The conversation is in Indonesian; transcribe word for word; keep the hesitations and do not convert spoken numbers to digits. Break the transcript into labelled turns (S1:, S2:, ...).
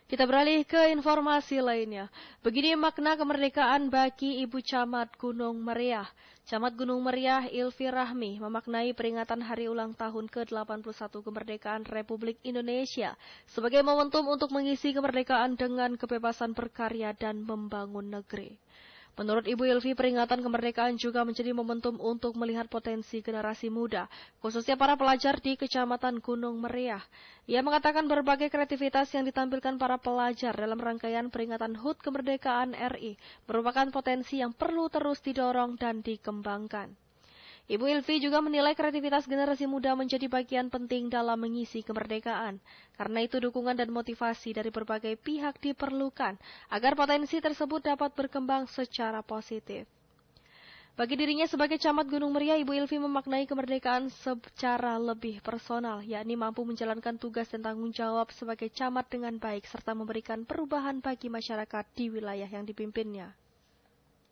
S1: Kita beralih ke informasi lainnya. Begini makna kemerdekaan bagi Ibu Camat Gunung Meriah. Camat Gunung Meriah Ilvi Rahmi memaknai peringatan hari ulang tahun ke delapan puluh satu kemerdekaan Republik Indonesia sebagai momentum untuk mengisi kemerdekaan dengan kebebasan berkarya dan membangun negeri. Menurut Ibu Ilvi, peringatan kemerdekaan juga menjadi momentum untuk melihat potensi generasi muda, khususnya para pelajar di Kecamatan Gunung Meriah. Ia mengatakan berbagai kreativitas yang ditampilkan para pelajar dalam rangkaian peringatan H U T Kemerdekaan R I merupakan potensi yang perlu terus didorong dan dikembangkan. Ibu Ilvi juga menilai kreativitas generasi muda menjadi bagian penting dalam mengisi kemerdekaan. Karena itu dukungan dan motivasi dari berbagai pihak diperlukan agar potensi tersebut dapat berkembang secara positif. Bagi dirinya sebagai Camat Gunung Meriah, Ibu Ilvi memaknai kemerdekaan secara lebih personal, yakni mampu menjalankan tugas dan tanggung jawab sebagai camat dengan baik serta memberikan perubahan bagi masyarakat di wilayah yang dipimpinnya.